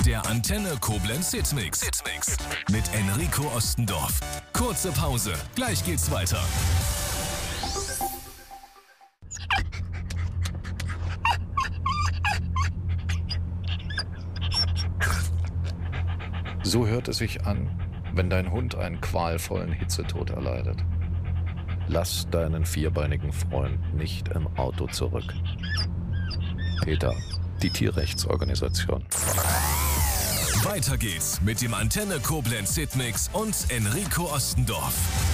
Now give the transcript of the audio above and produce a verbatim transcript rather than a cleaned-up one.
Der Antenne Koblenz Hitmix. Hitmix. Mit Enrico Ostendorf. Kurze Pause, gleich geht's weiter. So hört es sich an, wenn dein Hund einen qualvollen Hitzetod erleidet. Lass deinen vierbeinigen Freund nicht im Auto zurück. PETA, die Tierrechtsorganisation. Weiter geht's mit dem Antenne Koblenz Hitmix und Enrico Ostendorf.